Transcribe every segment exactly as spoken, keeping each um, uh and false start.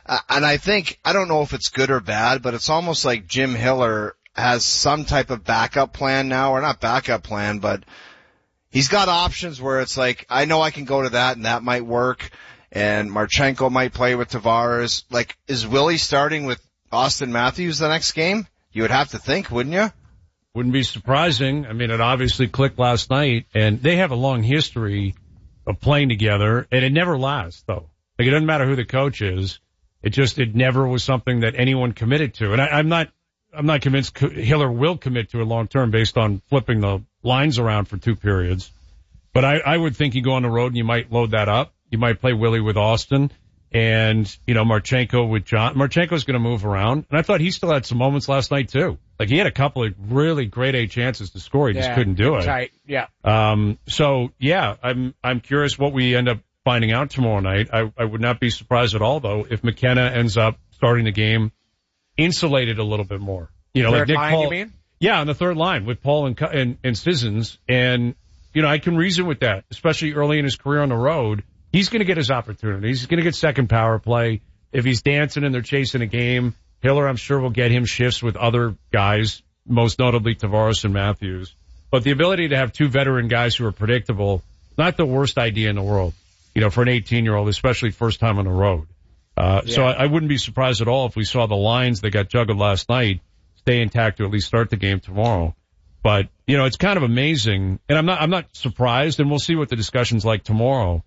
Uh, and I think, I don't know if it's good or bad, but it's almost like Jim Hiller has some type of backup plan now, or not backup plan, but he's got options where it's like, I know I can go to that and that might work, and Marchenko might play with Tavares. Like, is Willie starting with Austin Matthews the next game? You would have to think, wouldn't you? Wouldn't be surprising. I mean, it obviously clicked last night, and they have a long history of playing together, and it never lasts, though. Like, it doesn't matter who the coach is. It just, it never was something that anyone committed to. And I, I'm not, I'm not convinced Hiller will commit to it long term based on flipping the lines around for two periods. But I, I would think you go on the road and you might load that up. You might play Willie with Austin and, you know, Marchenko with John. Marchenko's going to move around. And I thought he still had some moments last night, too. Like, he had a couple of really great A chances to score. He just yeah, couldn't do it. Tight. Yeah. Um, so, yeah, I'm, I'm curious what we end up finding out tomorrow night. I, I would not be surprised at all, though, if McKenna ends up starting the game insulated a little bit more. You know, third like Nick line, Paul. you mean? Yeah, on the third line with Paul and, and, and Sissons. And, you know, I can reason with that, especially early in his career on the road. He's going to get his opportunities. He's going to get second power play. If he's dancing and they're chasing a game, Hiller, I'm sure, will get him shifts with other guys, most notably Tavares and Matthews. But the ability to have two veteran guys who are predictable, not the worst idea in the world, you know, for an eighteen-year-old, especially first time on the road. Uh, yeah. So I, I wouldn't be surprised at all if we saw the lines that got juggled last night stay intact to at least start the game tomorrow. But, you know, it's kind of amazing. And I'm not, I'm not surprised, and we'll see what the discussion's like tomorrow.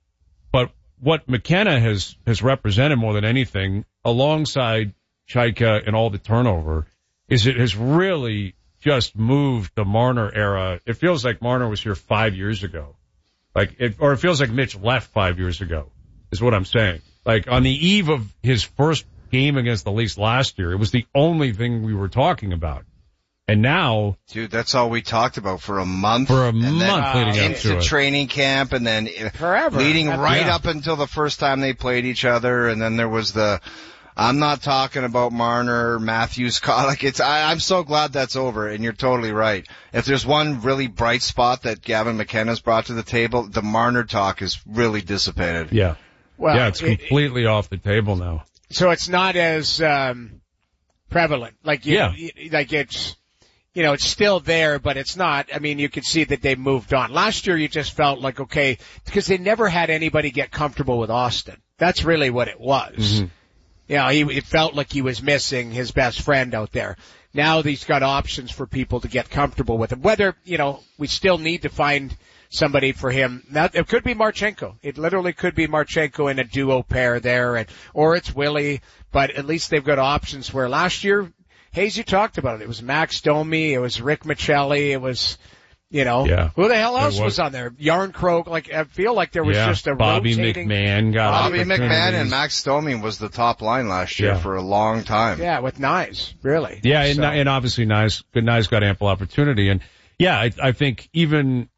But what McKenna has, has represented more than anything, alongside Chaika and all the turnover, is it has really just moved the Marner era. It feels like Marner was here five years ago. Like, it, or it feels like Mitch left five years ago, is what I'm saying. Like, on the eve of his first game against the Leafs last year, it was the only thing we were talking about. And now, dude, that's all we talked about for a month. For a and month then, leading uh, up into to it. training camp, and then forever leading that's, right yeah. up until the first time they played each other. And then there was the, I'm not talking about Marner, Matthews, like it's, I, I'm so glad that's over. And you're totally right. If there's one really bright spot that Gavin McKenna's brought to the table, the Marner talk is really dissipated. Yeah. Well, yeah, it's completely it, off the table now. So it's not as, um, prevalent. Like, you, yeah. like it's, you know, it's still there, but it's not. I mean, you can see that they've moved on. Last year you just felt like, okay, because they never had anybody get comfortable with Austin. That's really what it was. Mm-hmm. You know, he, it felt like he was missing his best friend out there. Now he's got options for people to get comfortable with him. Whether, you know, we still need to find somebody for him. Now, it could be Marchenko. It literally could be Marchenko in a duo pair there, and, or it's Willie, but at least they've got options where last year, Hayes, you talked about it. It was Max Domi. It was Rick Michelli. It was, you know, yeah. who the hell else was. was on there? Yarncroke. Like, I feel like there was yeah. just a Bobby rotating. McMahon got Bobby McMahon and Max Domi was the top line last year yeah. for a long time. Yeah, with Nyes, really. Yeah, and, so. and obviously Nyes, Nyes got ample opportunity. And yeah, I, I think even,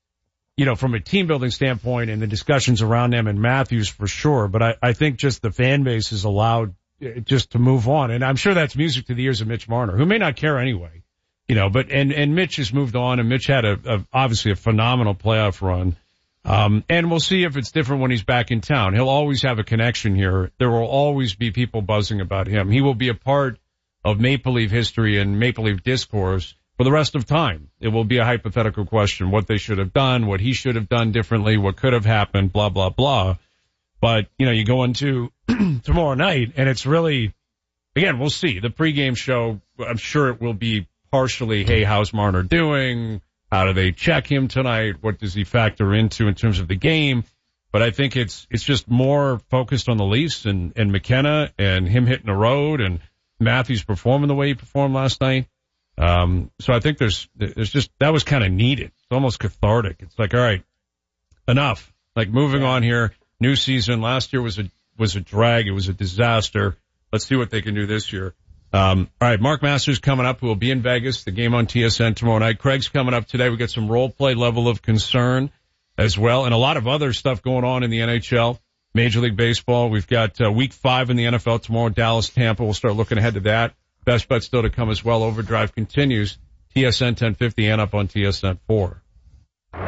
you know, from a team building standpoint and the discussions around them and Matthews for sure, but I, I think just the fan base is allowed just to move on. And I'm sure that's music to the ears of Mitch Marner, who may not care anyway, you know, but, and, and Mitch has moved on, and Mitch had a, a obviously a phenomenal playoff run. Um, and we'll see if it's different when he's back in town. He'll always have a connection here. There will always be people buzzing about him. He will be a part of Maple Leaf history and Maple Leaf discourse for the rest of time. It will be a hypothetical question, what they should have done, what he should have done differently, what could have happened, blah, blah, blah. But, you know, you go into tomorrow night, and it's really, again, we'll see. The pregame show, I'm sure it will be partially, hey, how's Marner doing? How do they check him tonight? What does he factor into in terms of the game? But I think it's it's just more focused on the Leafs and, and McKenna and him hitting the road and Matthews performing the way he performed last night. Um, so I think there's there's just, that was kind of needed. It's almost cathartic. It's like, all right, enough. Like, moving on here. New season. Last year was a was a drag. It was a disaster. Let's see what they can do this year. Um, all right, Mark Masters coming up, who will be in Vegas. The game on T S N tomorrow night. Craig's coming up today. We got some role play level of concern as well, and a lot of other stuff going on in the N H L, Major League Baseball. We've got uh, Week Five in the N F L tomorrow. Dallas, Tampa. We'll start looking ahead to that. Best bet still to come as well. Overdrive continues. T S N ten fifty and up on T S N four.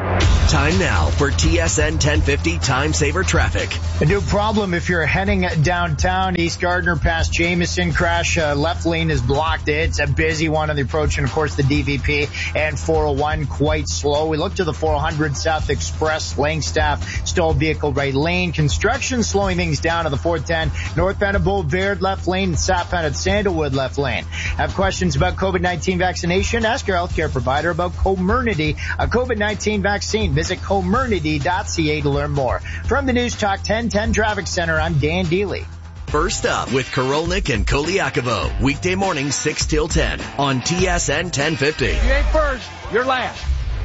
Time now for T S N ten fifty Time Saver Traffic. A new problem if you're heading downtown. East Gardner past Jameson. Crash, uh, left lane is blocked. It's a busy one on the approach, and of course the D V P and four oh one quite slow. We look to the four hundred South Express. Langstaff stalled vehicle right lane. Construction slowing things down to the four ten northbound of Boulevard left lane. Southbound at Sandalwood left lane. Have questions about COVID nineteen vaccination? Ask your healthcare provider about Comirnaty, a COVID nineteen vaccine. Visit comirnaty dot c a to learn more. From the News Talk ten ten Traffic Center, I'm Dan Deely. First up with Korolnik and Koliakovo. Weekday morning six till ten on T S N ten fifty. You ain't first, you're last.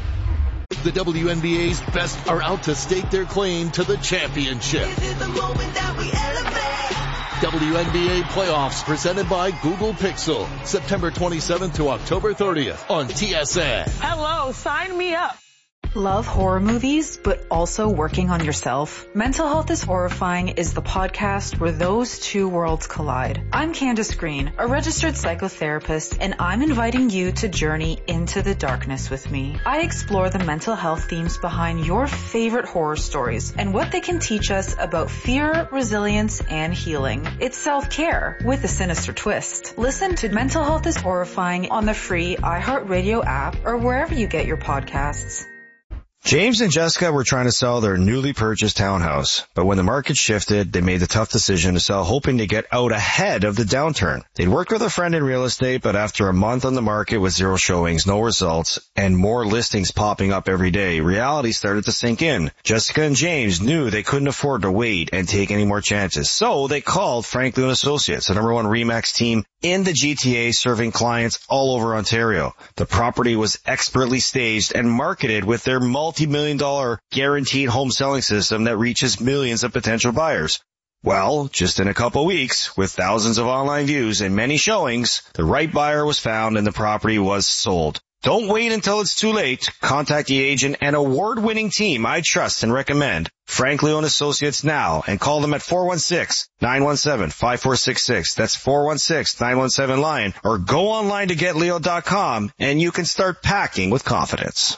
The W N B A's best are out to stake their claim to the championship. This is the moment that we elevate. W N B A playoffs presented by Google Pixel. September twenty-seventh to October thirtieth on T S N. Hello, sign me up. Love horror movies, but also working on yourself? Mental Health is Horrifying is the podcast where those two worlds collide. I'm Candace Green, a registered psychotherapist, and I'm inviting you to journey into the darkness with me. I explore the mental health themes behind your favorite horror stories and what they can teach us about fear, resilience, and healing. It's self-care with a sinister twist. Listen to Mental Health is Horrifying on the free iHeartRadio app or wherever you get your podcasts. James and Jessica were trying to sell their newly purchased townhouse, but when the market shifted, they made the tough decision to sell, hoping to get out ahead of the downturn. They'd worked with a friend in real estate, but after a month on the market with zero showings, no results, and more listings popping up every day, reality started to sink in. Jessica and James knew they couldn't afford to wait and take any more chances, so they called Franklin Associates, the number one RE/MAX team in the G T A, serving clients all over Ontario. The property was expertly staged and marketed with their multi-million dollar guaranteed home selling system that reaches millions of potential buyers. Well, just in a couple weeks, with thousands of online views and many showings, the right buyer was found and the property was sold. Don't wait until it's too late. Contact the agent and award-winning team I trust and recommend, Frank Leo and Associates, now, and call them at four one six, nine one seven, five four six six. That's four one six, nine one seven, LION. Or go online to get leo dot com and you can start packing with confidence.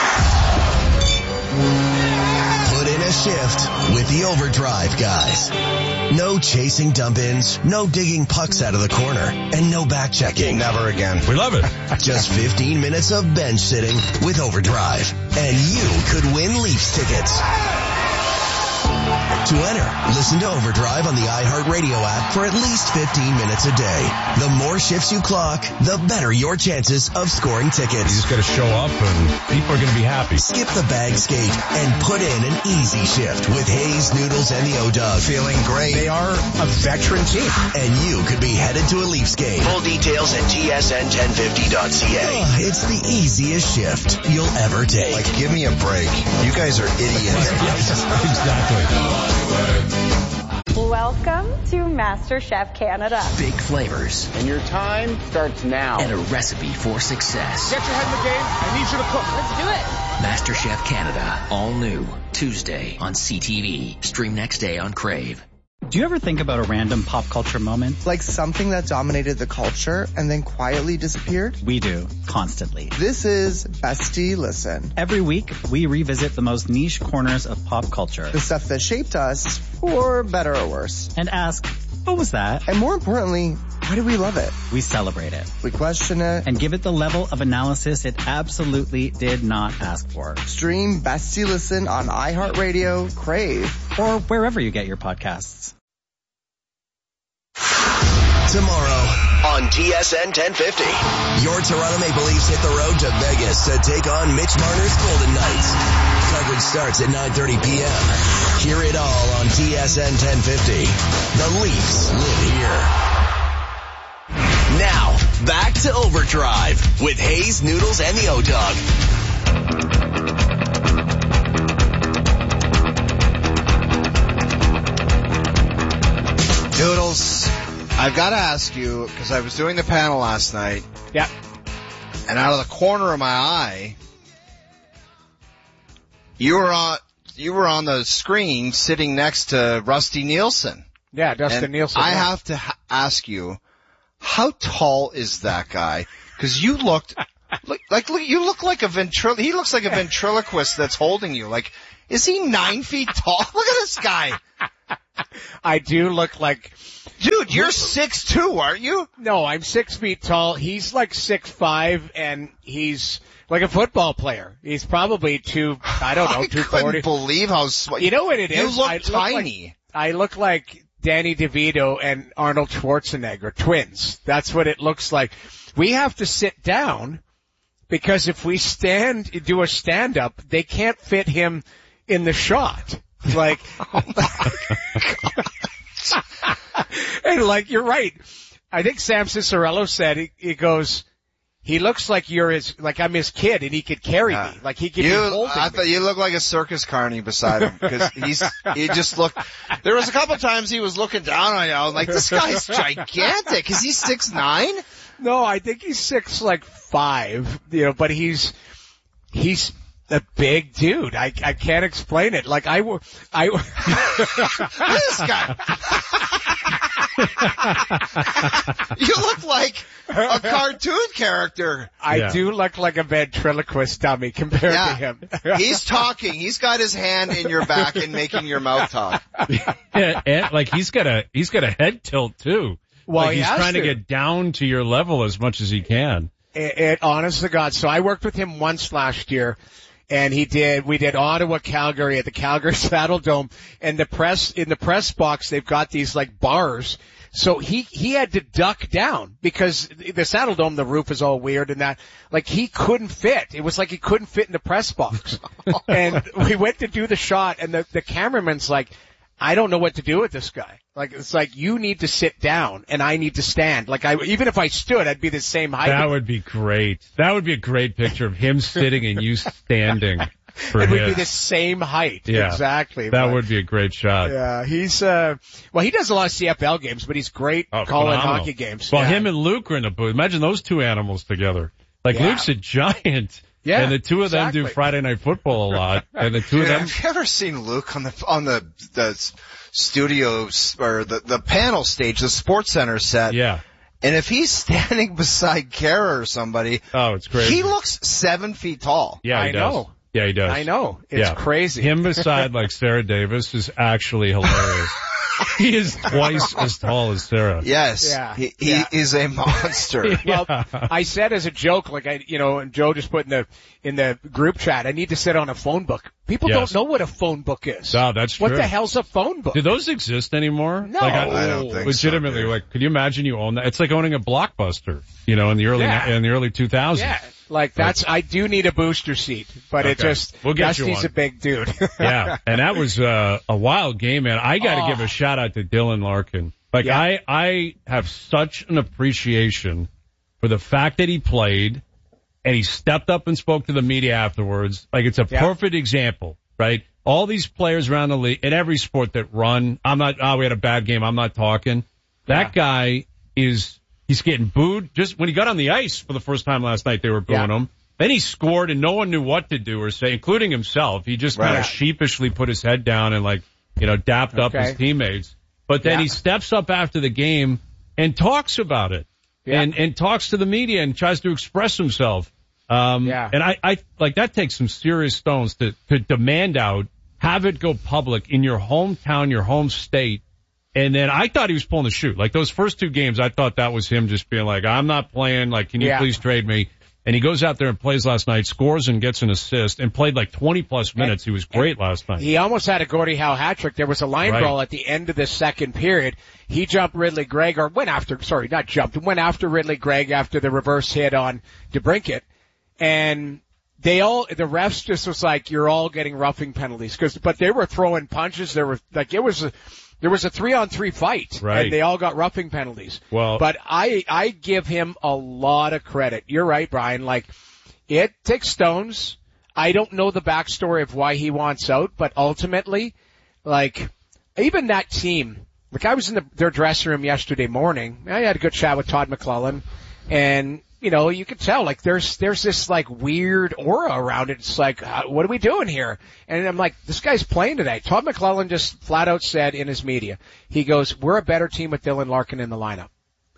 Put in a shift with the Overdrive guys. No chasing dump-ins, no digging pucks out of the corner, and no back-checking. Never again. We love it. Just fifteen minutes of bench sitting with Overdrive, and you could win Leafs tickets. To enter, listen to Overdrive on the iHeartRadio app for at least fifteen minutes a day. The more shifts you clock, the better your chances of scoring tickets. You just got to show up and people are going to be happy. Skip the bag skate and put in an easy shift with Hayes, Noodles, and the O-Dog. Feeling great. They are a veteran team. And you could be headed to a Leafs game. Full details at T S N ten fifty dot c a. Oh, it's the easiest shift you'll ever take. Like, give me a break. You guys are idiots. Exactly. Welcome to MasterChef Canada. Big flavors. And your time starts now. And a recipe for success. Get your head in the game. I need you to cook. Let's do it. MasterChef Canada. All new. Tuesday on C T V. Stream next day on Crave. Do you ever think about a random pop culture moment? Like something that dominated the culture and then quietly disappeared? We do, constantly. This is Bestie Listen. Every week, we revisit the most niche corners of pop culture. The stuff that shaped us, for better or worse. And ask, what was that? And more importantly, why do we love it? We celebrate it. We question it. And give it the level of analysis it absolutely did not ask for. Stream Bestie Listen on iHeartRadio, Crave, or wherever you get your podcasts. Tomorrow on T S N ten fifty, your Toronto Maple Leafs hit the road to Vegas to take on Mitch Marner's Golden Knights. Coverage starts at nine thirty p.m. Hear it all on T S N ten fifty. The Leafs live here. Now, back to Overdrive with Hayes, Noodles, and the O-Dog. Noodles, I've got to ask you, because I was doing the panel last night. Yeah. And out of the corner of my eye, you were on, you were on the screen sitting next to Rusty Nielsen. Yeah, Dustin and Nielsen. I yeah. have to ha- ask you, how tall is that guy? Because you looked Look, like, look, you look like a ventrilo- he looks like a ventriloquist that's holding you. Like, is he nine feet tall? Look at this guy. I do look like... Dude, you're six two, aren't you? No, I'm six feet tall. He's like six five, and he's like a football player. He's probably two, I don't know, I two forty. couldn't believe how sw- You know what it you is? look I tiny. Look like, I look like Danny DeVito and Arnold Schwarzenegger, twins. That's what it looks like. We have to sit down because if we stand, do a stand-up, they can't fit him in the shot. Like, and like, you're right. I think Sam Cicerello said, he, he goes, he looks like you're his, like I'm his kid and he could carry Yeah. me. Like he could you, be holding I me. thought you look like a circus carny beside him because he's, he just looked, there was a couple times he was looking down on you. I was like, this guy's gigantic. Is he six nine? No, I think he's six, like five, you know, but he's, he's a big dude. I, I can't explain it. Like I, I, this guy. You look like a cartoon character. I Yeah. do look like a ventriloquist dummy compared Yeah. to him. He's talking. He's got his hand in your back and making your mouth talk. Yeah, and like he's got a he's got a head tilt too. Well, like he he's has trying to. to. get down to your level as much as he can. It, it, honest to God. So I worked with him once last year, and he did, we did Ottawa, Calgary at the Calgary Saddle Dome, and the press, in the press box, they've got these like bars. So he, he had to duck down because the Saddle Dome, the roof is all weird and that, like he couldn't fit. It was like he couldn't fit in the press box. And we went to do the shot and the, the cameraman's like, I don't know what to do with this guy. Like, it's like, you need to sit down and I need to stand. Like I, even if I stood, I'd be the same height. That would be great. That would be a great picture of him sitting and you standing for It him. would be the same height. Yeah. Exactly. That But, would be a great shot. yeah, he's, uh, well, he does a lot of C F L games, but he's great Oh, calling phenomenal. hockey games. Well, yeah. him and Luke are in a booth. Imagine those two animals together. Like Yeah. Luke's a giant. Yeah, and the two of them exactly. do Friday Night Football a lot. And the two Dude, of them, have you ever seen Luke on the on the the studios or the the panel stage, the Sports Center set? yeah. And if he's standing beside Kara or somebody, Oh, it's crazy. he looks seven feet tall. Yeah, he I does. know. Yeah, he does. I know. It's Yeah. crazy. Him beside like Sarah Davis is actually hilarious. He is twice as tall as Sarah. Yes, Yeah. he, he Yeah. is a monster. Well, I said as a joke, like I, you know, and Joe just put in the, in the group chat, I need to sit on a phone book. People Yes. don't know what a phone book is. No, that's What true. the hell's a phone book? Do those exist anymore? No. Like, I don't think so, legitimately, dude. like, could you imagine you own that? It's like owning a Blockbuster, you know, in the early, Yeah. in the early two thousands. Yeah. Like that's, I do need a booster seat, but it Okay. just, We'll get you Dusty's one. a big dude. Yeah, and that was uh, a wild game, man. I got to Oh. give a shout out to Dylan Larkin. Like Yeah. I, I have such an appreciation for the fact that he played, and he stepped up and spoke to the media afterwards. Like it's a Yeah. perfect example, right? All these players around the league in every sport that run. I'm not. Oh, we had a bad game. I'm not talking. That guy is. He's getting booed. Just when he got on the ice for the first time last night, they were booing Yeah. him. Then he scored and no one knew what to do or say, including himself. He just kind Right. of sheepishly put his head down and like, you know, dapped up Okay. his teammates. But then Yeah. he steps up after the game and talks about it Yeah. and, and talks to the media and tries to express himself. Um, Yeah. and I, I, like that takes some serious stones to, to demand out, have it go public in your hometown, your home state. And then I thought he was pulling the shoot. Like those first two games, I thought that was him just being like, I'm not playing. Like, can you Yeah. please trade me? And he goes out there and plays last night, scores and gets an assist and played like twenty plus minutes. He was great last night. He almost had a Gordie Howe hat trick. There was a line Right. brawl at the end of the second period. He jumped Ridley Gregg, or went after, sorry, not jumped, went after Ridley Gregg after the reverse hit on DeBrincat. And they all, the refs just was like, you're all getting roughing penalties. Cause, but they were throwing punches. There were, like, it was a, there was a three on three fight. Right. And they all got roughing penalties. Well, But I, I give him a lot of credit. You're right, Brian. Like, it takes stones. I don't know the backstory of why he wants out, but ultimately, like, even that team, like I was in the, their dressing room yesterday morning. I had a good chat with Todd McClellan, and, you know, you could tell, like, there's, there's this, like, weird aura around it. It's like, uh, what are we doing here? And I'm like, this guy's playing today. Todd McClellan just flat out said in his media, he goes, we're a better team with Dylan Larkin in the lineup.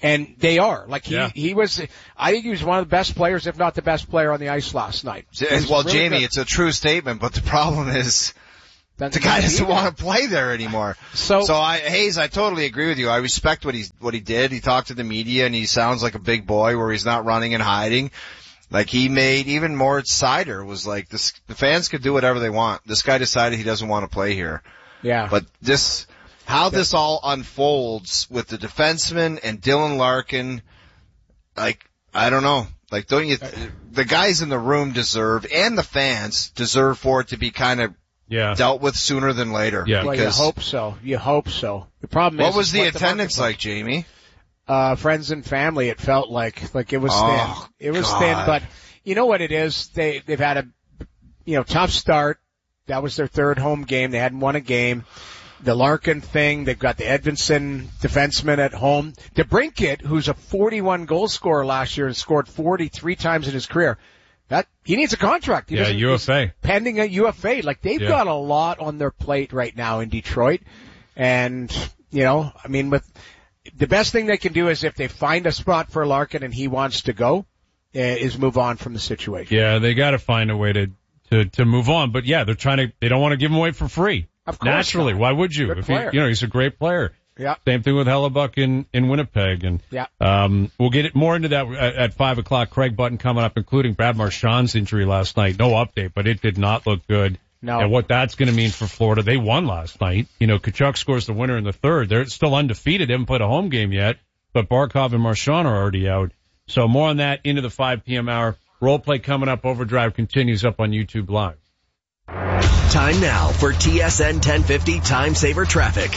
And they are. Like, he, Yeah. he was, I think he was one of the best players, if not the best player on the ice last night. Well, really Jamie, good. it's a true statement, but the problem is That's the guy not doesn't either. want to play there anymore. So, So I, Hayes, I totally agree with you. I respect what he's, what he did. He talked to the media and he sounds like a big boy where he's not running and hiding. Like he made, even Moritz Seider was like, this, the fans could do whatever they want. This guy decided he doesn't want to play here. yeah. But this, how this all unfolds with the defenseman and Dylan Larkin, like, I don't know. Like, don't you, the guys in the room deserve, and the fans deserve for it to be kind of Yeah. dealt with sooner than later. Yeah. well, you because hope so. You hope so. The problem is, what was is the what attendance market like, Jamie? uh, friends and family, it felt like, like it was Oh, thin. It was God. thin, but you know what it is? They, they've had a, you know, tough start. That was their third home game. They hadn't won a game. The Larkin thing, they've got the Edvinsson defenseman at home. DeBrincat, who's a forty-one goal scorer last year and scored forty-three times in his career. That, he needs a contract. He Yeah, doesn't- U F A. he's pending a U F A. Like, they've Yeah. got a lot on their plate right now in Detroit. And, you know, I mean, with, the best thing they can do is if they find a spot for Larkin and he wants to go, uh, is move on from the situation. Yeah, they got to find a way to, to, to move on. But yeah, they're trying to, they don't want to give him away for free. Of course Naturally. not. Why would you? Good If he, player. you know, he's a great player. Yeah. Same thing with Hellebuck in, in Winnipeg. And, Yeah. um, we'll get it more into that at, at five o'clock. Craig Button coming up, including Brad Marchand's injury last night. No update, but it did not look good. No. And what that's going to mean for Florida. They won last night. You know, Kachuk scores the winner in the third. They're still undefeated. They haven't played a home game yet, but Barkov and Marchand are already out. So more on that into the five p.m. hour. Role play coming up. Overdrive continues up on YouTube Live. Time now for T S N ten fifty Time Saver Traffic.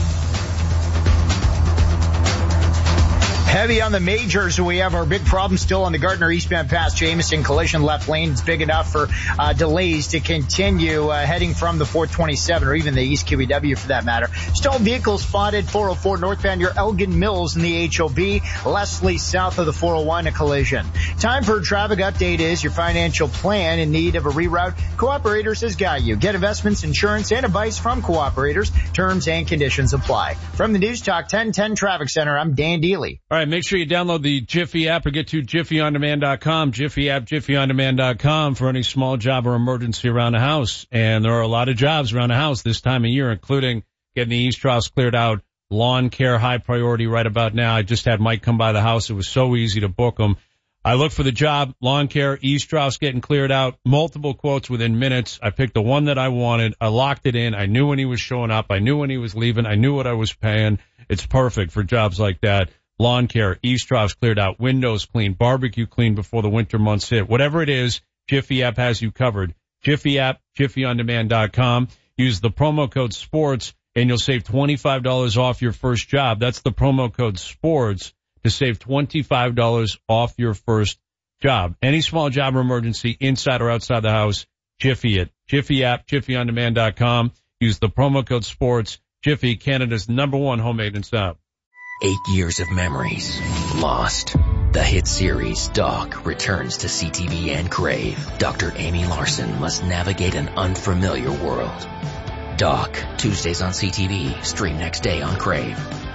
Heavy on the majors. We have our big problem still on the Gardner eastbound past Jameson collision left lane. It's big enough for uh, delays to continue uh, heading from the four twenty-seven or even the East Q E W for that matter. Stalled vehicles spotted four oh four northbound your Elgin Mills in the H O B. Leslie south of the four oh one, a collision. Time for a traffic update is your financial plan in need of a reroute. Cooperators has got you. Get investments, insurance, and advice from Cooperators. Terms and conditions apply. From the News Talk ten ten Traffic Center, I'm Dan Deely. All right, make sure you download the Jiffy app or get to jiffy on demand dot com. Jiffy app, jiffy on demand dot com for any small job or emergency around the house. And there are a lot of jobs around the house this time of year, including getting the East Rouse cleared out. Lawn care, high priority right about now. I just had Mike come by the house. It was so easy to book them. I looked for the job, lawn care, East Rouse getting cleared out, multiple quotes within minutes. I picked the one that I wanted. I locked it in. I knew when he was showing up. I knew when he was leaving. I knew what I was paying. It's perfect for jobs like that. Lawn care, East Rouse cleared out, windows clean, barbecue clean before the winter months hit. Whatever it is, Jiffy app has you covered. Jiffy app, jiffy on demand dot com. Use the promo code SPORTS and you'll save twenty-five dollars off your first job. That's the promo code SPORTS to save twenty-five dollars off your first job. Any small job or emergency inside or outside the house, Jiffy it. Jiffy app, jiffy on demand dot com. Use the promo code SPORTS. Jiffy, Canada's number one home maintenance app. Eight years of memories lost. The hit series Doc returns to C T V and Crave. Doctor Amy Larson must navigate an unfamiliar world. Doc, Tuesdays on C T V, stream next day on Crave.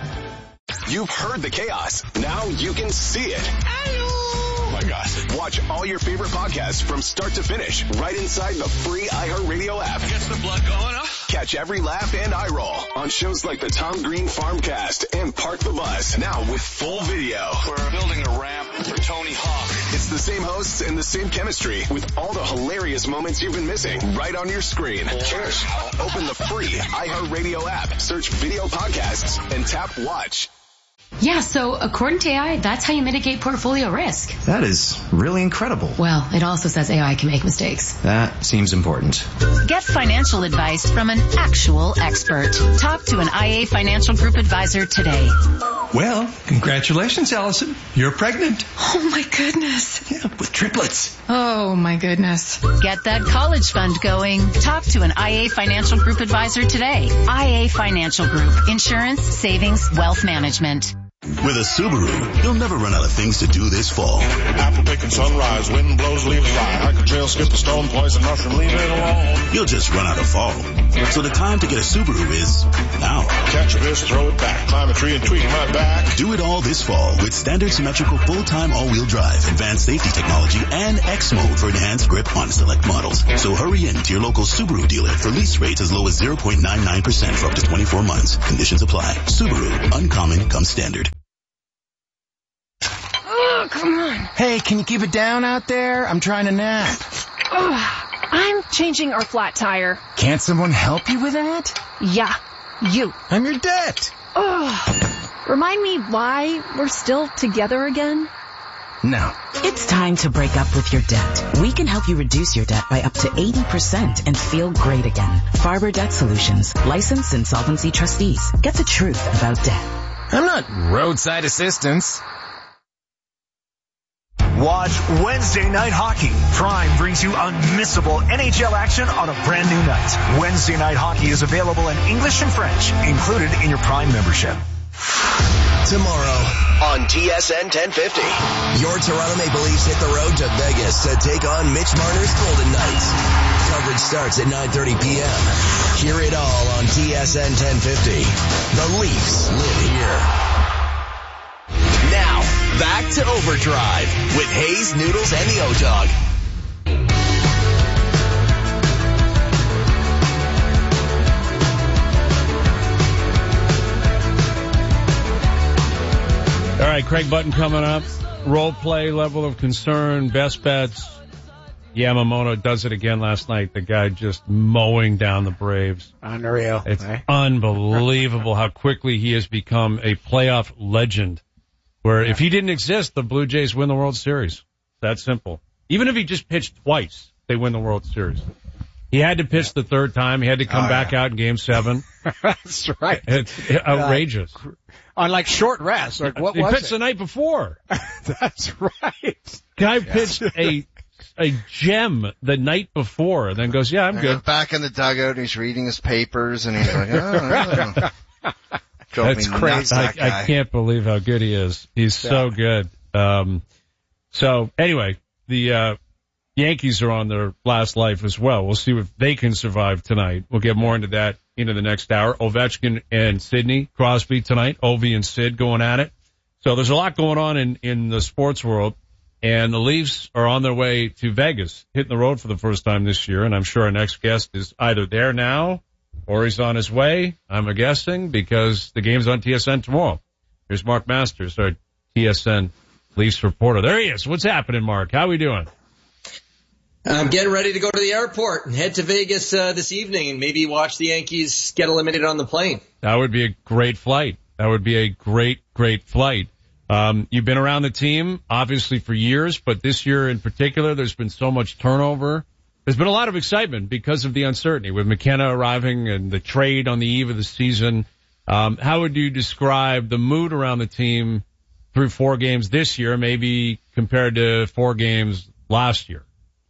You've heard the chaos. Now you can see it. Oh my gosh. Watch all your favorite podcasts from start to finish right inside the free iHeartRadio app. Gets the blood going, huh? Catch every laugh and eye roll on shows like the Tom Green Farmcast and Park the Bus. Now with full video. We're building a ramp for Tony Hawk. It's the same hosts and the same chemistry with all the hilarious moments you've been missing right on your screen. Cheers. Open the free iHeartRadio app, search video podcasts, and tap watch. Yeah, so according to A I, that's how you mitigate portfolio risk. That is really incredible. Well, it also says A I can make mistakes. That seems important. Get financial advice from an actual expert. Talk to an I A Financial Group advisor today. Well, congratulations, Allison. You're pregnant. Oh my goodness. Yeah, with triplets. Oh my goodness. Get that college fund going. Talk to an I A Financial Group advisor today. I A Financial Group. Insurance, savings, wealth management. With a Subaru, you'll never run out of things to do this fall. Apple picking sunrise, wind blows, leaves fly. Hike a trail, skip a stone, poison mushroom, leave it alone. You'll just run out of fall. So the time to get a Subaru is now. Catch a fish, throw it back, climb a tree and tweak my back. Do it all this fall with standard symmetrical full-time all-wheel drive, advanced safety technology, and X mode for enhanced grip on select models. So hurry in to your local Subaru dealer for lease rates as low as zero point nine nine percent for up to twenty-four months. Conditions apply. Subaru, uncommon comes standard. Oh, come on. Hey, can you keep it down out there? I'm trying to nap. Oh, I'm changing our flat tire. Can't someone help you with that? Yeah, you. I'm your debt. Oh, remind me why we're still together again? No. It's time to break up with your debt. We can help you reduce your debt by up to eighty percent and feel great again. Farber Debt Solutions. Licensed insolvency trustees. Get the truth about debt. I'm not roadside assistance. Watch Wednesday Night Hockey. Prime brings you unmissable N H L action on a brand new night. Wednesday Night Hockey is available in English and French, included in your Prime membership. Tomorrow on T S N ten fifty, your Toronto Maple Leafs hit the road to Vegas to take on Mitch Marner's Golden Knights. Coverage starts at nine thirty p.m. Hear it all on T S N ten fifty. The Leafs live here. Now, back to Overdrive with Hayes, Noodles, and the O-Dog. All right, Craig Button coming up. Role play, level of concern, best bets. Yamamoto does it again last night. The guy just mowing down the Braves. Unreal. It's eh? unbelievable how quickly he has become a playoff legend. Where if he didn't exist, the Blue Jays win the World Series. That simple. Even if he just pitched twice, they win the World Series. He had to pitch the third time. He had to come oh, back yeah. out in Game Seven. That's right. It's outrageous. Uh, on like short rest. Like what he was pitched it? the night before. That's right. Guy pitched a a gem the night before, and then goes, "Yeah, I'm good." Back in the dugout, and he's reading his papers, and he's like, "Oh." oh. That's crazy. That I, I can't believe how good he is. He's yeah. so good. Um, so anyway, the, uh, Yankees are on their last life as well. We'll see if they can survive tonight. We'll get more into that into the next hour. Ovechkin and Sidney Crosby tonight. Ovi and Sid going at it. So there's a lot going on in, in the sports world. And the Leafs are on their way to Vegas, hitting the road for the first time this year. And I'm sure our next guest is either there now or he's on his way, I'm guessing, because the game's on T S N tomorrow. Here's Mark Masters, our T S N Leafs reporter. There he is. What's happening, Mark? How we doing? I'm getting ready to go to the airport and head to Vegas uh, this evening and maybe watch the Yankees get eliminated on the plane. That would be a great flight. That would be a great, great flight. Um, you've been around the team, obviously, for years, but this year in particular, there's been so much turnover. There's been a lot of excitement because of the uncertainty with McKenna arriving and the trade on the eve of the season. Um, how would you describe the mood around the team through four games this year, maybe compared to four games last year?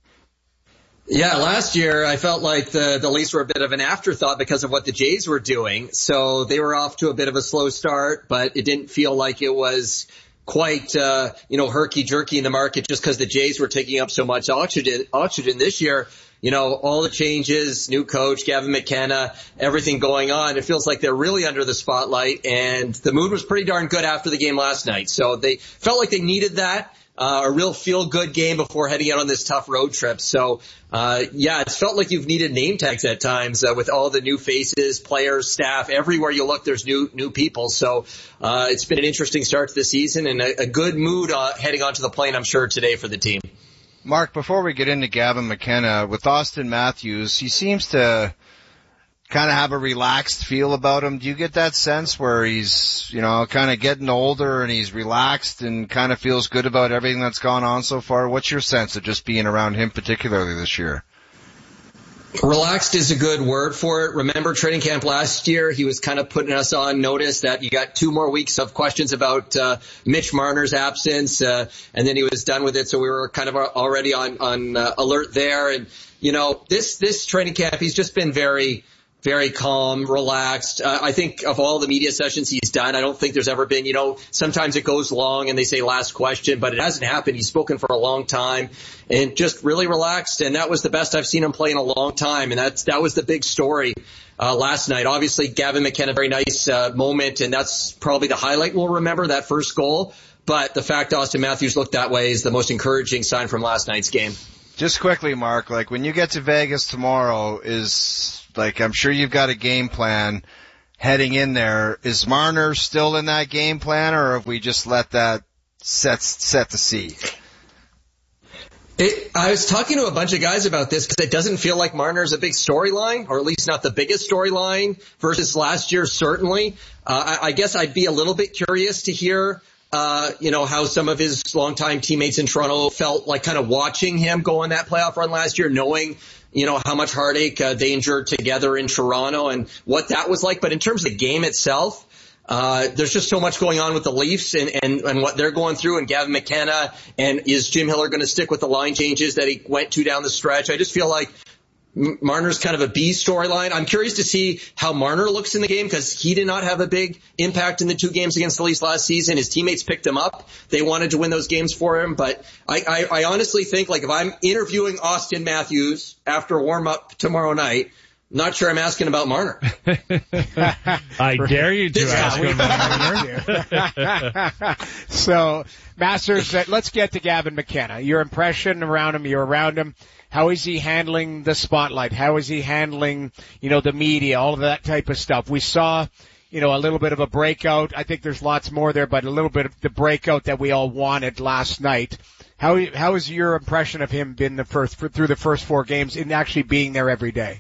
Yeah, last year I felt like the, the Leafs were a bit of an afterthought because of what the Jays were doing. So they were off to a bit of a slow start, but it didn't feel like it was quite, uh, you know, herky-jerky in the market just because the Jays were taking up so much oxygen. Oxygen this year, you know, all the changes, new coach, Gavin McKenna, everything going on. It feels like they're really under the spotlight, and the mood was pretty darn good after the game last night. So they felt like they needed that. Uh, a real feel-good game before heading out on this tough road trip. So, uh, yeah, it's felt like you've needed name tags at times, uh, with all the new faces, players, staff. Everywhere you look, there's new, new people. So, uh, it's been an interesting start to the season and a, a good mood, uh, heading onto the plane, I'm sure, today for the team. Mark, before we get into Gavin McKenna, with Austin Matthews, he seems to kind of have a relaxed feel about him. Do you get that sense where he's, you know, kind of getting older and he's relaxed and kind of feels good about everything that's gone on so far? What's your sense of just being around him particularly this year? Relaxed is a good word for it. Remember training camp last year, he was kind of putting us on notice that you got two more weeks of questions about uh, Mitch Marner's absence, uh, and then he was done with it. So we were kind of already on, on uh, alert there. And, you know, this, this training camp, he's just been very very calm, relaxed. Uh, I think of all the media sessions he's done, I don't think there's ever been, you know, sometimes it goes long and they say last question, but it hasn't happened. He's spoken for a long time and just really relaxed. And that was the best I've seen him play in a long time. And that's, that was the big story, uh, last night. Obviously, Gavin McKenna, very nice, uh, moment. And that's probably the highlight we'll remember, that first goal. But the fact Austin Matthews looked that way is the most encouraging sign from last night's game. Just quickly, Mark, like when you get to Vegas tomorrow, is like, I'm sure you've got a game plan heading in there. Is Marner still in that game plan, or have we just let that set, set the sea? It, I was talking to a bunch of guys about this because it doesn't feel like Marner's a big storyline, or at least not the biggest storyline versus last year, certainly. Uh, I, I guess I'd be a little bit curious to hear Uh, you know, how some of his longtime teammates in Toronto felt like kind of watching him go on that playoff run last year, knowing, you know, how much heartache uh, they endured together in Toronto and what that was like. But in terms of the game itself, uh, there's just so much going on with the Leafs and, and, and what they're going through, and Gavin McKenna, and is Jim Hiller going to stick with the line changes that he went to down the stretch? I just feel like Marner's kind of a B storyline. I'm curious to see how Marner looks in the game because he did not have a big impact in the two games against the Leafs last season. His teammates picked him up. They wanted to win those games for him. But I, I, I honestly think, like, if I'm interviewing Austin Matthews after warm-up tomorrow night, I'm not sure I'm asking about Marner. I dare you to ask him about Marner. So, Masters, uh, let's get to Gavin McKenna. Your impression around him, you're around him. How is he handling the spotlight? How is he handling, you know, the media, all of that type of stuff? We saw, you know, a little bit of a breakout. I think there's lots more there, but a little bit of the breakout that we all wanted last night. How how has your impression of him been the first through the first four games in actually being there every day?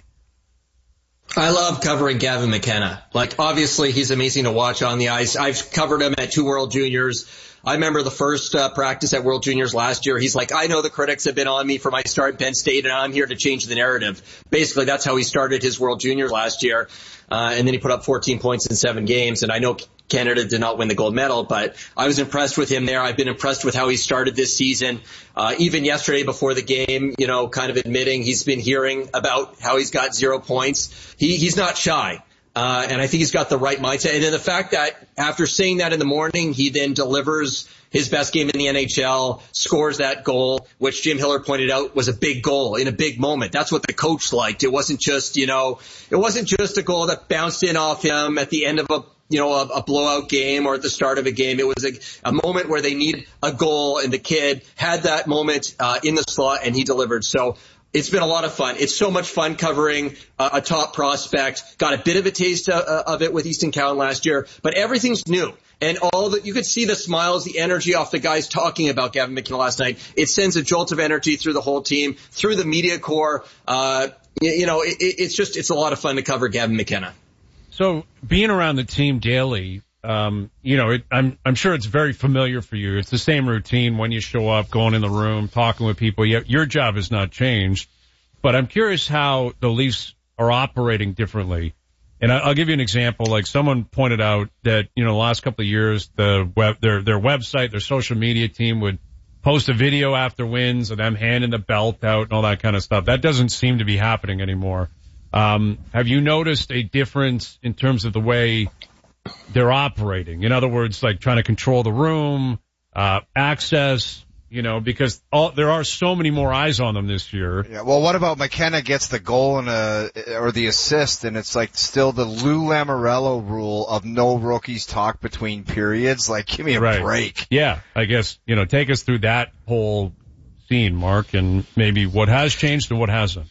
I love covering Gavin McKenna. Like, obviously, he's amazing to watch on the ice. I've covered him at two World Juniors. I remember the first uh, practice at World Juniors last year. He's like, I know the critics have been on me for my start at Penn State, and I'm here to change the narrative. Basically, that's how he started his World Juniors last year. Uh, and then he put up fourteen points in seven games. And I know Canada did not win the gold medal, but I was impressed with him there. I've been impressed with how he started this season. Uh, even yesterday before the game, you know, kind of admitting he's been hearing about how he's got zero points. He, he's not shy. Uh, and I think he's got the right mindset. And then the fact that after saying that in the morning, he then delivers his best game in the N H L, scores that goal, which Jim Hiller pointed out was a big goal in a big moment. That's what the coach liked. It wasn't just, you know, it wasn't just a goal that bounced in off him at the end of a, you know, a, a blowout game or at the start of a game. It was a, a moment where they needed a goal, and the kid had that moment uh, in the slot, and he delivered. So it's been a lot of fun. It's so much fun covering uh, a top prospect. Got a bit of a taste uh, of it with Easton Cowan last year, but everything's new. And all that, you could see the smiles, the energy off the guys talking about Gavin McKenna last night. It sends a jolt of energy through the whole team, through the media corps. Uh, you, you know, it, it's just, it's a lot of fun to cover Gavin McKenna. So being around the team daily, um, you know, it, I'm, I'm sure it's very familiar for you. It's the same routine when you show up, going in the room, talking with people. Yet your job has not changed, but I'm curious how the Leafs are operating differently. And I'll give you an example. Like, someone pointed out that, you know, the last couple of years, the web, their, their website, their social media team would post a video after wins of them handing the belt out and all that kind of stuff. That doesn't seem to be happening anymore. Um, have you noticed a difference in terms of the way they're operating? In other words, like trying to control the room, uh, access, you know, because all, there are so many more eyes on them this year. Yeah. Well, what about McKenna gets the goal and a, or the assist, and it's like still the Lou Lamoriello rule of no rookies talk between periods? Like, give me a right. break. Yeah. I guess, you know, take us through that whole scene, Mark, and maybe what has changed and what hasn't.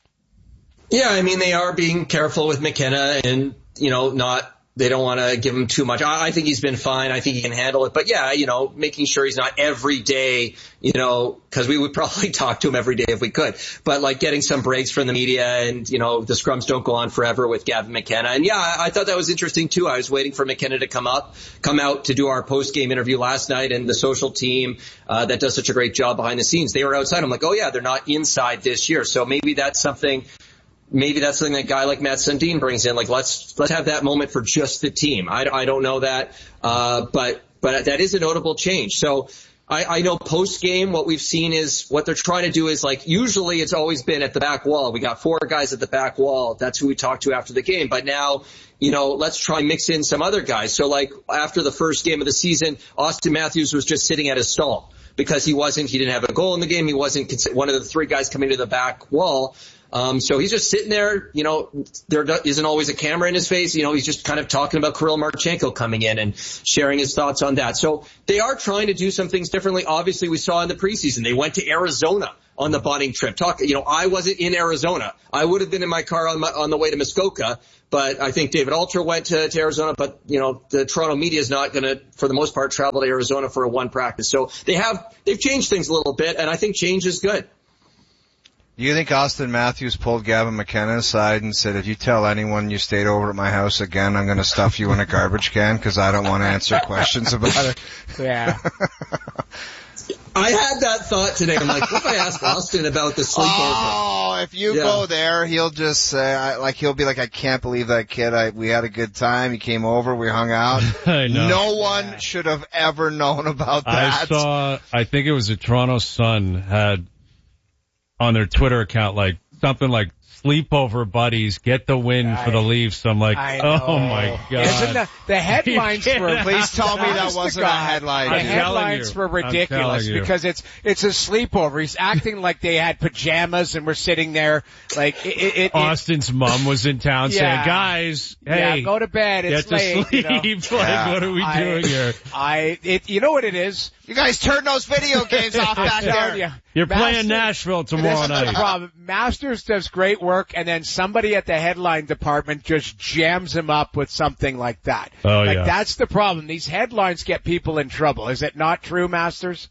Yeah, I mean, they are being careful with McKenna and, you know, not, they don't want to give him too much. I, I think he's been fine. I think he can handle it. But yeah, you know, making sure he's not every day, you know, cause we would probably talk to him every day if we could. But like getting some breaks from the media, and, you know, the scrums don't go on forever with Gavin McKenna. And yeah, I, I thought that was interesting too. I was waiting for McKenna to come up, come out to do our post-game interview last night, and the social team, uh, that does such a great job behind the scenes, they were outside. I'm like, oh yeah, they're not inside this year. So maybe that's something Maybe that's something that a guy like Matt Sundin brings in. Like, let's let's have that moment for just the team. I, I don't know that, uh, but but that is a notable change. So I, I know post game what we've seen is what they're trying to do is like usually it's always been at the back wall. We got four guys at the back wall. That's who we talk to after the game. But now, you know, let's try and mix in some other guys. So like after the first game of the season, Austin Matthews was just sitting at his stall because he wasn't, he didn't have a goal in the game. He wasn't one of the three guys coming to the back wall. Um, so he's just sitting there, you know, there isn't always a camera in his face. You know, he's just kind of talking about Kirill Marchenko coming in and sharing his thoughts on that. So they are trying to do some things differently. Obviously, we saw in the preseason, they went to Arizona on the bonding trip. Talk, you know, I wasn't in Arizona. I would have been in my car on, my, on the way to Muskoka, but I think David Alter went to, to Arizona, but, you know, the Toronto media is not going to, for the most part, travel to Arizona for a one practice. So they have, they've changed things a little bit, and I think change is good. Do you think Austin Matthews pulled Gavin McKenna aside and said, if you tell anyone you stayed over at my house again, I'm going to stuff you in a garbage can because I don't want to answer questions about it? Yeah. I had that thought today. I'm like, what if I ask Austin about the sleepover? Oh, if you yeah. go there, he'll just say, I, like, he'll be like, I can't believe that kid. I, we had a good time. He came over. We hung out. I know. No one yeah. should have ever known about that. I saw, I think it was the Toronto Sun had on their Twitter account, like, something like, sleepover buddies, get the win I, for the Leafs. I'm like, oh my God. Isn't the, the headlines for, please tell me that wasn't God, a headline. The headlines were ridiculous because it's, it's a sleepover. He's acting like they had pajamas and we're sitting there like, it, it, it Austin's it, mom was in town yeah, saying, guys, hey, yeah, go to bed. It's get late. To sleep. You know? Like, yeah. what are we I, doing here? I, it, you know what it is? You guys turn those video games off back there. You. You're Masters, playing Nashville tomorrow night. The problem. Masters does great work, and then somebody at the headline department just jams him up with something like that. Oh, like, yeah. That's the problem. These headlines get people in trouble. Is it not true, Masters?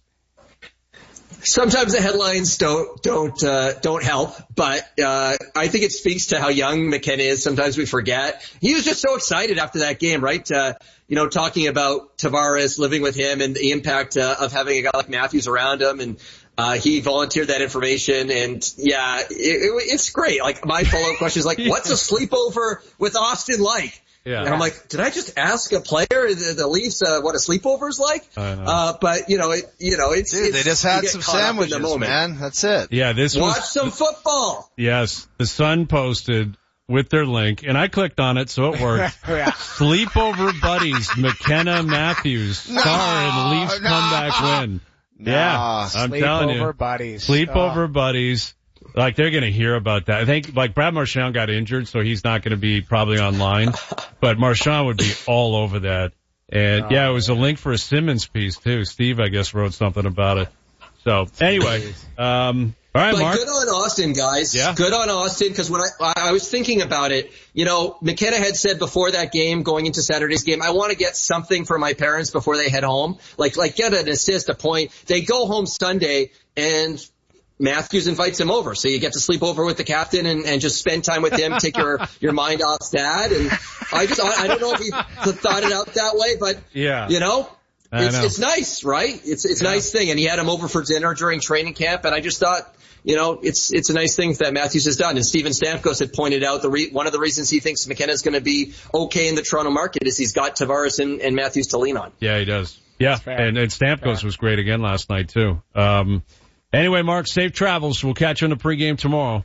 Sometimes the headlines don't don't uh, don't help, but uh, I think it speaks to how young McKenna is. Sometimes we forget. He was just so excited after that game, right? Uh, you know, talking about Tavares, living with him, and the impact uh, of having a guy like Matthews around him, and uh, he volunteered that information. And yeah, it, it, it's great. Like my follow-up question is like, yeah. what's a sleepover with Austin like? Yeah. And I'm like, did I just ask a player, the, the Leafs, uh, what a sleepover is like? I know. Uh, but you know, it, you know, it's, Dude, it's they just had some sandwiches, man. That's it. Yeah, this Watch was, some football. Yes, the Sun posted with their link, and I clicked on it, so it worked. yeah. Sleepover buddies, McKenna Matthews, star no, in Leafs no. comeback win. No. Yeah, I'm telling you. Sleepover buddies. Sleepover oh. buddies. Like, they're going to hear about that. I think, like, Brad Marchand got injured, so he's not going to be probably online. But Marchand would be all over that. And, oh, yeah, it was a link for a Simmons piece, too. Steve, I guess, wrote something about it. So, anyway, um, all right, but Mark. Good on Austin, guys. Yeah. Good on Austin, because when I, I was thinking about it, you know, McKenna had said before that game, going into Saturday's game, I want to get something for my parents before they head home. Like, like get an assist, a point. They go home Sunday, and Matthews invites him over, so you get to sleep over with the captain and, and just spend time with him, take your, your mind off dad. And I just, I, I don't know if he thought it out that way, but, yeah. you know, it's, know. it's nice, right? It's, it's a yeah. nice thing. And he had him over for dinner during training camp, and I just thought, you know, it's, it's a nice thing that Matthews has done. And Steven Stamkos had pointed out the re, one of the reasons he thinks McKenna's going to be okay in the Toronto market is he's got Tavares and, and Matthews to lean on. Yeah, he does. Yeah. And, and Stamkos was great again last night, too. Um, Anyway, Mark, safe travels. We'll catch you on the pregame tomorrow.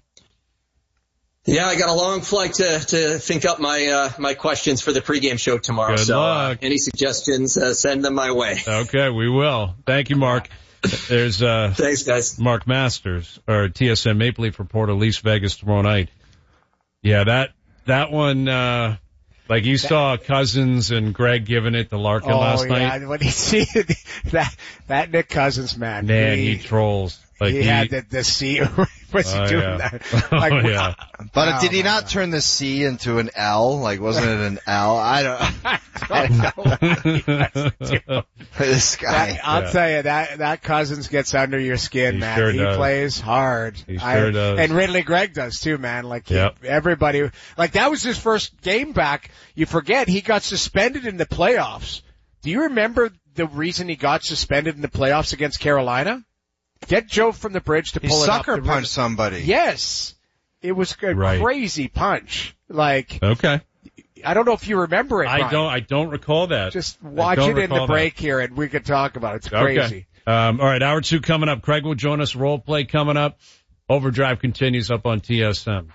Yeah, I got a long flight to to think up my uh, my questions for the pregame show tomorrow. Good so luck. Uh, any suggestions, uh, send them my way. Okay, we will. Thank you, Mark. There's uh Thanks, guys. Mark Masters, or T S N Maple Leaf reporter, Leafs Vegas tomorrow night. Yeah, that that one uh like you saw Cousins and Greg giving it to Larkin oh, last yeah. night. When he see that that Nick Cousins man, man, he, he trolls. Like he, he had the the C. Was he oh, doing yeah. that? Like, oh, yeah. But oh, did he not God. turn the C into an L? Like, wasn't it an L? I don't, I don't know. This guy. That, I'll yeah. tell you, that that Cousins gets under your skin, he man. Sure he does. plays hard. He sure I, does. And Ridley Gregg does too, man. Like, he, yep. everybody, like that was his first game back. You forget he got suspended in the playoffs. Do you remember the reason he got suspended in the playoffs against Carolina? Get Joe from the bridge to He pull it up. sucker punched somebody. Yes. It was a right. crazy punch. Like, okay. I don't know if you remember it, I Brian. don't, I don't recall that. Just watch it in the break that. here and we could talk about it. It's crazy. Okay. Um, all right, hour two coming up. Craig will join us. Role play coming up. Overdrive continues up on T S N.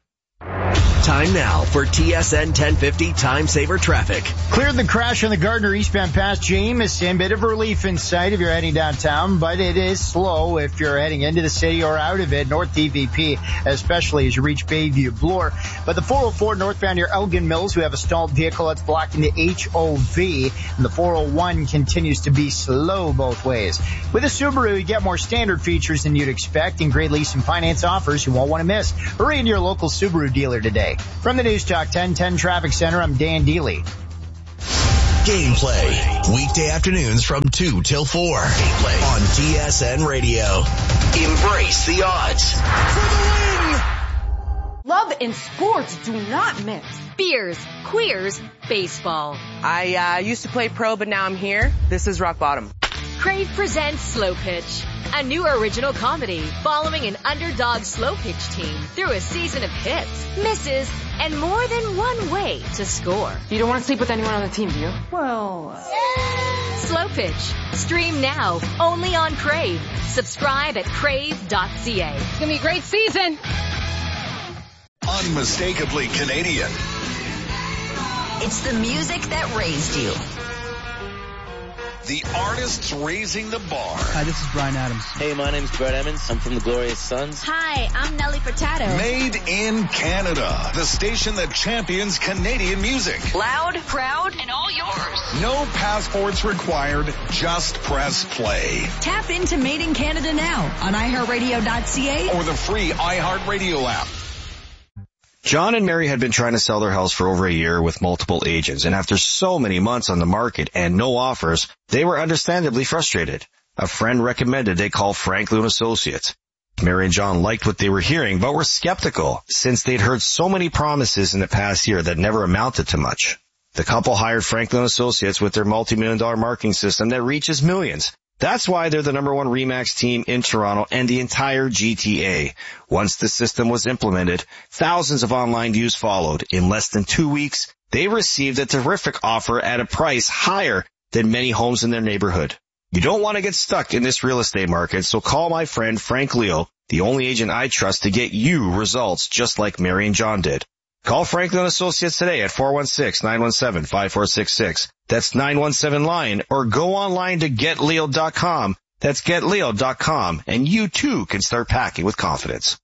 Time now for T S N ten fifty Time Saver Traffic. Cleared the crash on the Gardner eastbound past Jameson. Bit of relief in sight if you're heading downtown, but it is slow if you're heading into the city or out of it. North D V P, especially as you reach Bayview Bloor. But the four oh four northbound near Elgin Mills, we have a stalled vehicle that's blocking the H O V. And the four oh one continues to be slow both ways. With a Subaru, you get more standard features than you'd expect and great lease and finance offers you won't want to miss. Hurry into your local Subaru dealer today. From the News Talk ten ten Traffic Center, I'm Dan Dealey. Gameplay, weekday afternoons from two till four. Gameplay on T S N Radio. Embrace the odds. For the win! Love and sports do not mix. Beers, queers, baseball. I uh, used to play pro, but now I'm here. This is rock bottom. Crave presents Slow Pitch, a new original comedy following an underdog slow pitch team through a season of hits, misses, and more than one way to score. You don't want to sleep with anyone on the team, do you? Well... Uh... Slow Pitch. Stream now, only on Crave. Subscribe at crave dot c a. It's going to be a great season. Unmistakably Canadian. It's the music that raised you. The artists raising the bar. Hi, this is Bryan Adams. Hey, my name's Brett Emmons. I'm from the Glorious Sons. Hi, I'm Nelly Furtado. Made in Canada. The station that champions Canadian music. Loud, proud, and all yours. No passports required. Just press play. Tap into Made in Canada now on i heart radio dot c a or the free iHeartRadio app. John and Mary had been trying to sell their house for over a year with multiple agents, and after so many months on the market and no offers, they were understandably frustrated. A friend recommended they call Franklin Associates. Mary and John liked what they were hearing, but were skeptical since they'd heard so many promises in the past year that never amounted to much. The couple hired Franklin Associates with their multi-million dollar marketing system that reaches millions. That's why they're the number one RE/MAX team in Toronto and the entire G T A. Once the system was implemented, thousands of online views followed. In less than two weeks, they received a terrific offer at a price higher than many homes in their neighborhood. You don't want to get stuck in this real estate market, so call my friend Frank Leo, the only agent I trust to get you results just like Mary and John did. Call Franklin Associates today at four one six, nine one seven, five four six six. That's nine one seven line, or go online to get leo dot com. That's get leo dot com, and you too can start packing with confidence.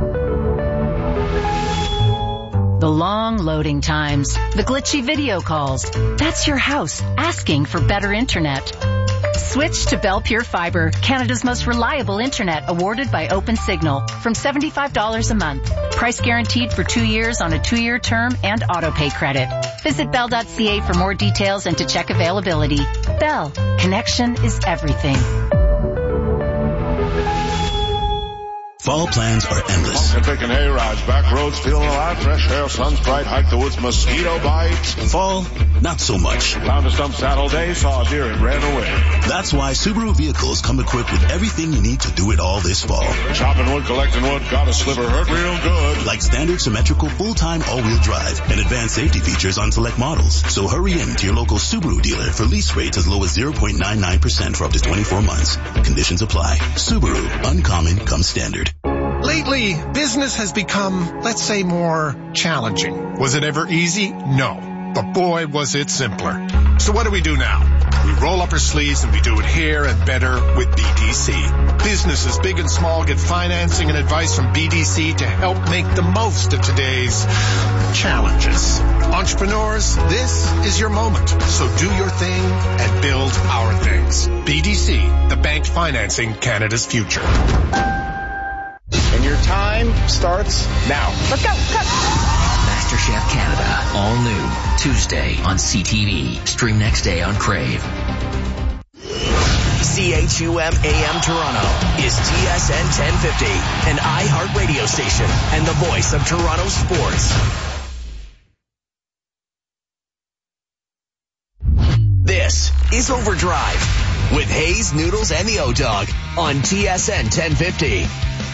The long loading times, the glitchy video calls. That's your house asking for better internet. Switch to Bell Pure Fiber, Canada's most reliable internet, awarded by OpenSignal, from seventy-five dollars a month. Price guaranteed for two years on a two-year term and auto-pay credit. Visit bell dot c a for more details and to check availability. Bell, connection is everything. Fall plans are endless. Pumpkin picking hay rides, back roads, feeling alive, fresh air, sun's bright, hike the woods, mosquito bites. Fall, not so much. Found a stump saddle day, saw a deer and ran away. That's why Subaru vehicles come equipped with everything you need to do it all this fall. Chopping wood, collecting wood, got a sliver, hurt real good. Like standard symmetrical full-time all-wheel drive and advanced safety features on select models. So hurry in to your local Subaru dealer for lease rates as low as zero point nine nine percent for up to twenty-four months. Conditions apply. Subaru, uncommon comes standard. Lately, business has become, let's say, more challenging. Was it ever easy? No. But boy, was it simpler. So what do we do now? We roll up our sleeves and we do it here and better with B D C. Businesses big and small get financing and advice from B D C to help make the most of today's challenges. Entrepreneurs, this is your moment. So do your thing and build our things. B D C, the bank financing Canada's future. And your time starts now. Let's go. Cut. MasterChef Canada, all new, Tuesday on C T V. Stream next day on Crave. C H U M A M Toronto is T S N ten fifty, an iHeart radio station and the voice of Toronto sports. This is Overdrive with Hayes, Noodles, and the O-Dog on T S N ten fifty.